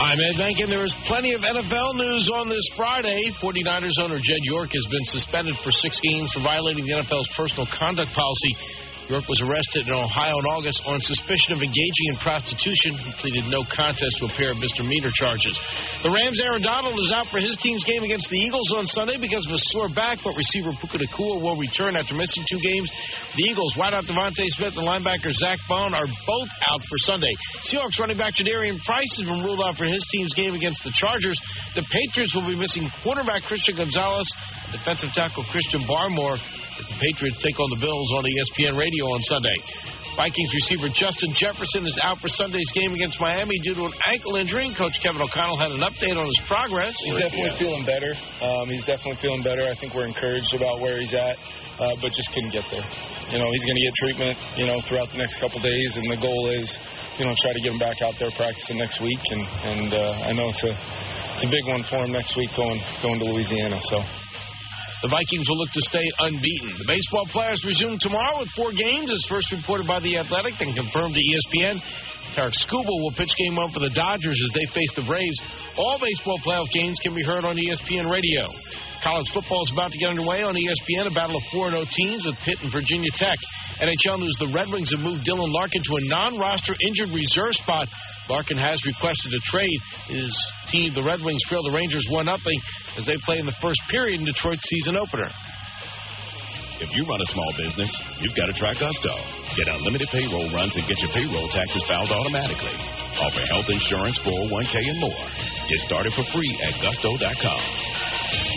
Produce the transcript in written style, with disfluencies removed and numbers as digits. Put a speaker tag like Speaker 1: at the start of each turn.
Speaker 1: I'm Ed Bankin. There is plenty of NFL news on this Friday. 49ers owner Jed York has been suspended for 6 games for violating the NFL's personal conduct policy. York was arrested in Ohio in August on suspicion of engaging in prostitution. He pleaded no contest to a pair of misdemeanor charges. The Rams' Aaron Donald is out for his team's game against the Eagles on Sunday because of a sore back, but receiver Puka Nacua will return after missing 2 games. The Eagles, wideout Devontae Smith and linebacker Zach Bone are both out for Sunday. Seahawks running back Jadarian Price has been ruled out for his team's game against the Chargers. The Patriots will be missing quarterback Christian Gonzalez and defensive tackle Christian Barmore as the Patriots take on the Bills on ESPN Radio on Sunday. Vikings receiver Justin Jefferson is out for Sunday's game against Miami due to an ankle injury. Coach Kevin O'Connell had an update on his progress.
Speaker 2: He's definitely feeling better. I think we're encouraged about where he's at, but just couldn't get there. He's going to get treatment, throughout the next couple days, and the goal is, try to get him back out there practicing next week. And I know it's a big one for him next week going to Louisiana. So.
Speaker 1: The Vikings will look to stay unbeaten. The baseball playoffs resume tomorrow with 4 games, as first reported by The Athletic and confirmed to ESPN. Tarek Skubal will pitch Game 1 for the Dodgers as they face the Braves. All baseball playoff games can be heard on ESPN Radio. College football is about to get underway on ESPN, a battle of 4-0 teams with Pitt and Virginia Tech. NHL news, the Red Wings have moved Dylan Larkin to a non-roster injured reserve spot. Larkin has requested a trade. His team, the Red Wings, trail the Rangers 1-0 as they play in the first period in Detroit's season opener.
Speaker 3: If you run a small business, you've got to try Gusto. Get unlimited payroll runs and get your payroll taxes filed automatically. Offer health insurance, 401k, and more. Get started for free at gusto.com.